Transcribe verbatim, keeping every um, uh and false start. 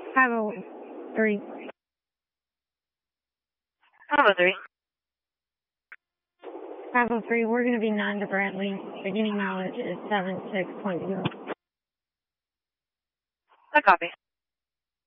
five oh three. five oh three. five oh three, we're going to be nine to Bradley. Beginning mileage is seven six point zero. I copy.